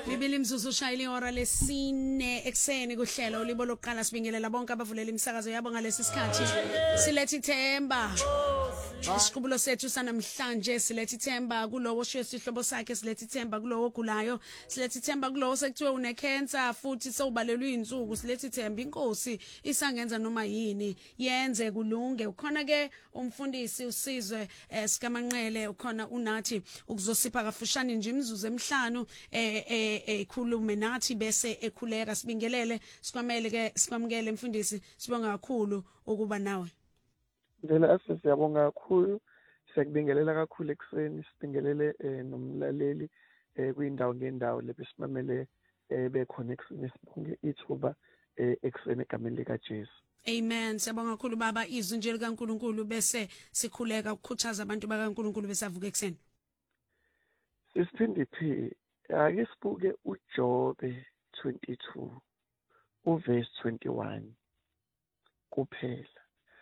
Bibili imzuzu ushayile ihora lesine ekseni kuhlelo ulibo lokuqala sibingelela bonke abavulela imisakazo yabo ngalesi sikhathi. Silethe ithemba. Isiqubulo sethu sanamhlanje silethe ithemba kulowo oshiye isihlobo sakhe, silethe ithemba kulowo ogulayo, silethe ithemba kulowo sekuthiwe une-cancer futhi sewubalelwe insuku, silethe ithemba inkosi isangenza noma yini yenze kulunge. Ukhona ke umfundisi uSizwe sikaManqele, ukhona unathi ukuzosipha kafushane nje imizuzu emihlanu ekhulume nathi bese ekhuleka. Sibingelele sikwamukele mfundisi, sibonga kakhulu ukuba nawe. Ngela siyabonga kakhulu, siyakubingelela kakhulu ekseni, sibingelele nomlaleli kuyindawo ngendawo lebesimamele bekhona ekseni, sibonge ithuba ekseni egameni lika Jesu. Amen. Siyabonga kakhulu baba, izwi nje likaNkulunkulu bese sikhuleka ukukhuthaza abantu bakaNkulunkulu besavuka ekseni. Sisiphinde phi ake sibuke uJobe 22 uverse 21 kuphela.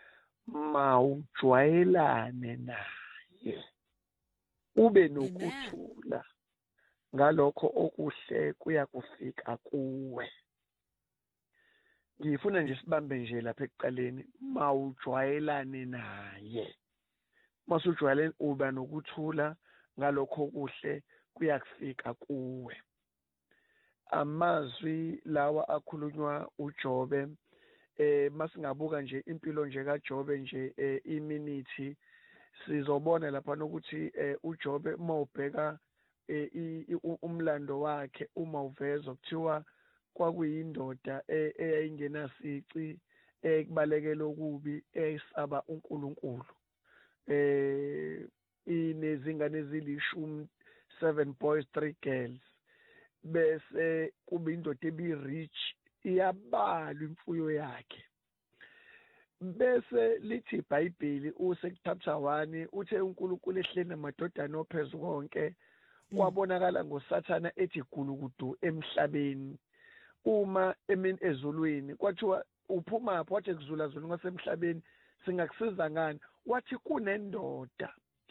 Mawujwayelane naye ube nokuthula, ngalokho okuhle kuyakufika kuwe. Ngifuna nje sibambe nje lapha ekuqaleni, mawujwayelane naye. Masujwayelene uba nokuthula, ngalokho okuhle kuyakufika kuwe. Amazwi lawa akhulunywa uJobe. Masingabuka nje impilo nje kaJobe nje iminithi, sizobona lapha ukuthi uJobe mawubheka umlando wakhe, uma uvezwa kuthiwa kwakuyindoda eyayingenasici, kubalekela okubi, eyisaba uNkulunkulu, inezingane ezilishumi, 7 boys 3 girls, bese kuba indoda ebi-rich, iyabalwa imfuyo yakhe. Bese lithi iBhayibheli uSecond 1 uthe uNkulunkulu ehleli namadodana ophezu konke, kwabonakala ngoSathana ethi gulukudu emhlabeni. Uma emini ezulwini kwathiwa uphumaphi, wathi kuzulazula ngasemhlabeni singakusiza ngani, wathi kunendoda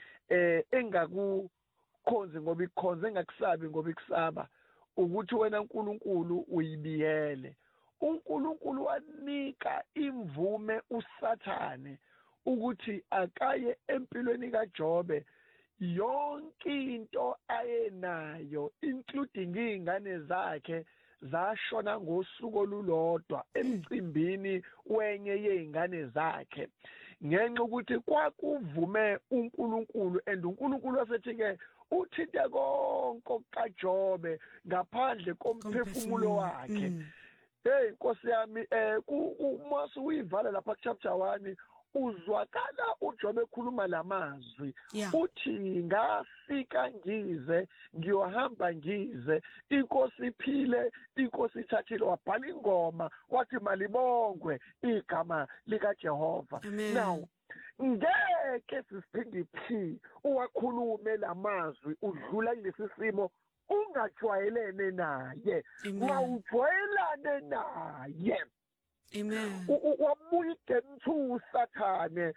engakukhonzi ngoba ikukhonza, engakusabi ngoba ikusaba, ukuthi wena uNkulunkulu uyibiyele. uNkulunkulu wanika imvume uSathane ukuthi akaye empilweni kaJobe, yonke into ayenayo including izingane zakhe zashona ngosuku olulodwa emcimbini wenye yezingane zakhe, ngenxa ukuthi kwakuvume uNkulunkulu. And uNkulunkulu wasethi-ke uthinte konke kaJobe ngaphandle komphefumulo wakhe. Hey Nkosi yami, uma uyivala lapha kuchapter 1 uzwakala uJobe ekhuluma lamazwi, uthi ngafika ngize, ngiyohamba ngize, inkosi iphile, inkosi ithathile. Wabhala ingoma wathi malibongwe igama likaJehova. Now ngeke sisiphinde phi uwakhulume lamazwi udlula kulesi simo ungajwayelene naye. Mawujwayelane naye. Amen. Wabuya iGenesis uSathane,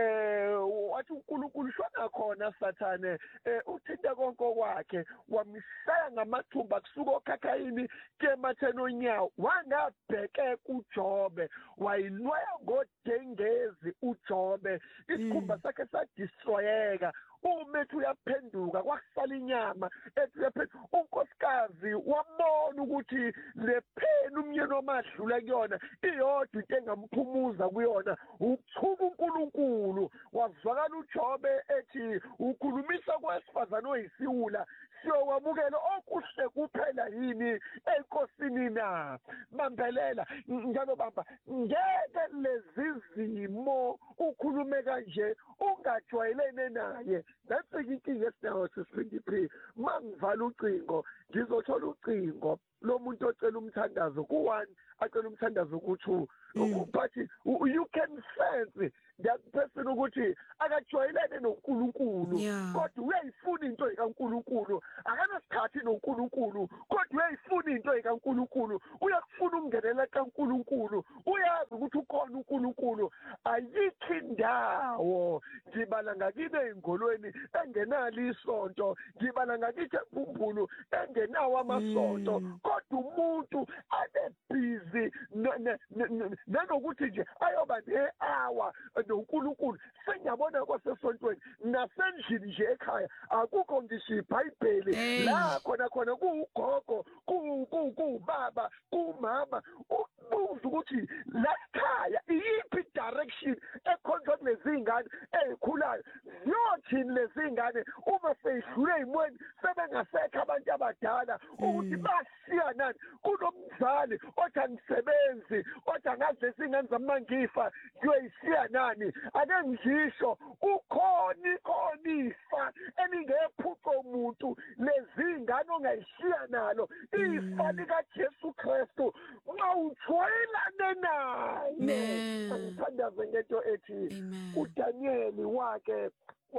wathi uNkulunkulu shona khona Sathane, uthinte konke kwakhe, wamshaya ngamathumba kusuka okhakhayini kematheni onyawo, wangabheke kuJobe, wayinwaya ngodengezi uJobe, isikhumba sakhe sadistroyeka. Umethi uyaphenduka, kwakusala inyama ethi uyaphenduka. Unkosikazi wabona ukuthi le pheni umyeni wamadlula kuyona iyodwa into engamphumuza kuyona ukuthuka uNkulunkulu. Wazwakala uJobe ethi ukhulumisa kwesifazane oyisiwula, siyokwamukela okuhle kuphela yini enkosini na. Bambelela njalo bamba, ngeke lezi zimo ukhulume kanje ungajwayelene naye. That's the thing esinayo sisiphinde. Mangivala ucingo ngizothola ucingo lo muntu ocela umthandazo ku1 acela umthandazo ku2, but you can sense that person ukuthi akajwayelene noNkulunkulu, kodwa uyayifuna into kaNkulunkulu, akanasikhathi noNkulunkulu, kodwa uyayifuna into kaNkulunkulu, uyakufuna ukungenela kaNkulunkulu, uyazi ukuthi ukhona uNkulunkulu. Ayikho indawo, ngibala ngakibe engolweni engenalo isonto, ngibala ngakithi ebumbulu engenawo amasonto kodwa umuntu abe busy nanokuthi nje ayoba ne-hour noNkulunkulu. Sengiyabona kwasesontweni nasendlini nje ekhaya akukho ngisho iBhayibheli la khona kuwugogo kuwubaba kuwumama ubuza ukuthi la ekhaya iyiphi direction ekhonjwa kulezi ngane ezikhulayo ziyothini lezi ngane uma seyidlule ezimweni sebengasekho abantu abadala ukuthi basiya nani kunomzali othi angisebenzi othi angazi lezi ngane zamangifa ngiyoyisiya nani. Ake ngisho ukhona ifa elingephuca umuntu lezi ngane ongayishiya nalo ifa likaJesu Kristu uma ujwayelane naye. Angithandaze ngento ethi uDaniel wake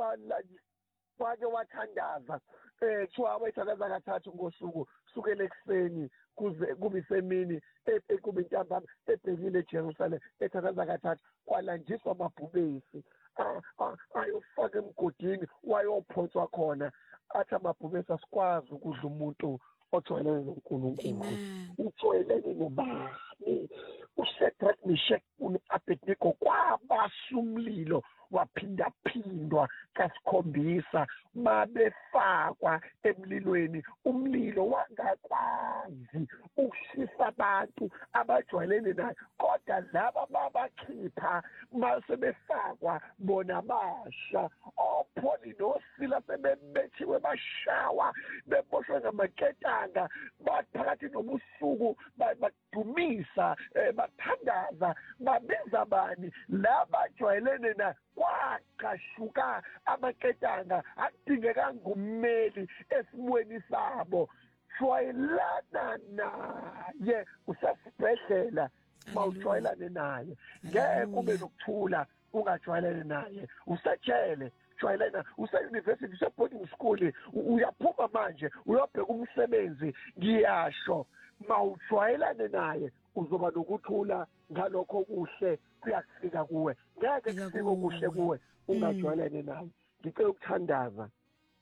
wathandaza kuthiwa wayithandaza kathathu ngosuku sukela ekuseni kuze kube semini kube intambama ebhekile eJerusalem ethandaza kathathu kwalanjiswa amabhubesi ayofaka emgodini wayophonswa khona athi amabhubesi asikwazi ukudla umuntu ojwayelene noNkulunkulu. Ujwayelene nobani? uShadrach, Meshach no-Abednego kwabasa umlilo waphindaphindwa kasikhombisa babefakwa emlilweni. Umlilo wangakwazi ukushisa abantu abajwayelene naye kodwa laba babakhipha masebefakwa bona basha. oPholi noSila sebebethiwe bashawa beboshwe ngamaketanga baphakathi nobusuku badumisa bathandaza babiza bani laba jwayelene na kwaqashuka amaketanga adingeka ngummeli esimweni sabo. Jwayelana naye usasibhedlela mawujwayelane naye ngeke kube nokuthula ungajwayelane naye. Usejele jwayelana, use-university use-boarding school uyaphuma manje uyobheka umsebenzi. Ngiyasho mawujwayelane naye uzoba nokuthula ngalokho kuhle kuyakufika kuwe. Ngeke kufike okuhle kuwe ungajwayelane naye. Ngicela ukuthandaza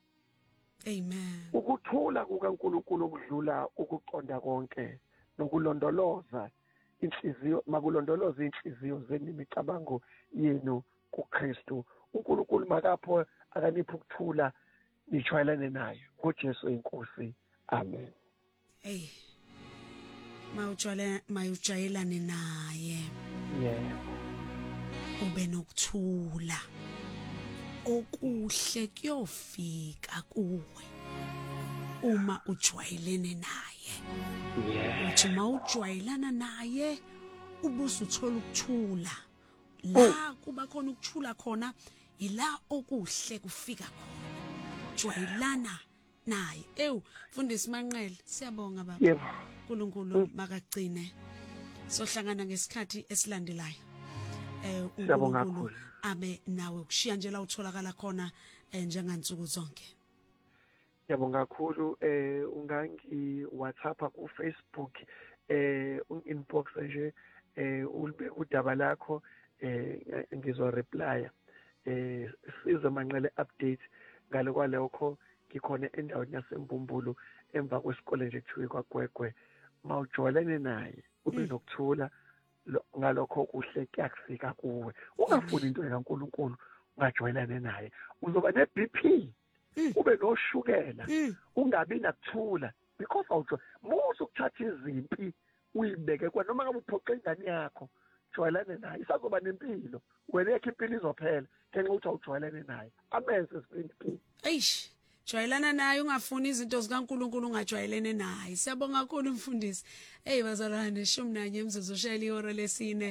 ukuthula kukaNkulunkulu okudlula ukuqonda konke nokulondoloza inhliziyo makulondoloza inhliziyo zenu imicabango yenu kuKristu. uNkulunkulu makapho akaniphe ukuthula nijwayelane naye ngoJesu inkosi. Amen. Mawujwayelane naye ube nokuthula okuhle kuyofika kuwe uma ujwayelene naye. Uthi mawujwayelana naye ubusuthola ukuthula. La kuba khona ukuthula khona ila okuhle kufika khona. Jwayelana naye. Mfundisi Manqele siyabonga baba. uNkulunkulu makagcine sohlangana ngesikhathi esilandelayo. uNkulunkulu abe nawe kushiya nje la utholakala khona njengansuku zonke. Ngiyabonga kakhulu. Ungangi WhatsApp ku Facebook inbox nje ulibeka udaba lakho ngizo reply. Siza Manqele update ngale kwalokho ngikhona endaweni yaseMbumbulu emva kwesikole nje kuthiwe kwaGwegwe. Mawujwayelene naye ube nokuthula ngalokho kuhle kuyakufika kuwe. Ungafuni into kaNkulunkulu ungajwayelane naye uzoba neBP ube noshukela ungabi nakuthula because musu ukuthatha izimpi uyibeke kwa noma ngabe uphoqa ingane yakho jwayelane naye isazoba nempilo. Wena yakhe impilo izophela ngenxa ukuthi awujwayelane naye. Amenze siphi jwayelana naye ungafuni izinto zikaNkulunkulu ungajwayelene naye. Siyabonga kakhulu mfundisi. Bazalwane 11 imzuzu shayela ihora lesine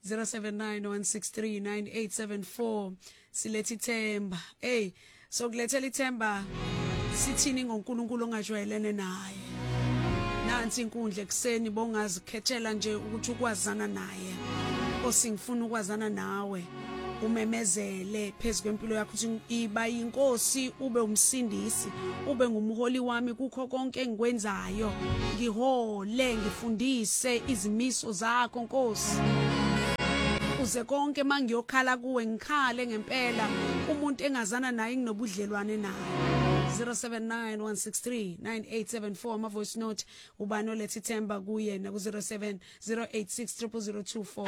0791639874 silethe ithemba. Sokulethela ithemba sithini ngoNkulunkulu ongajwayelene naye. Nansi inkundla ekseni bongazikhethela nje ukuthi ukwazana naye. Osingifuna ukwazana nawe. Umemezele phezulu kwempilo yakho ukuthi iba inkosi ube umsindisi ube ngumholi wami kukho konke engikwenzayo. Ngihole ngifundise izimiso zakho Nkosi. Uze konke mangiyokhala kuwe ngikhale ngempela umuntu engazana naye nginobudlelwane naye. 0791639874 ama voice note ubani olethe ithemba kuye na ku 070860002437.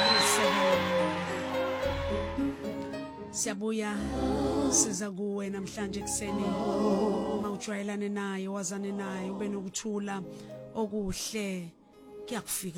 Siyabuya siza kuwe namhlanje ekseni mawujwayelane naye wazane naye ube nokuthula okuhle kuyakufika.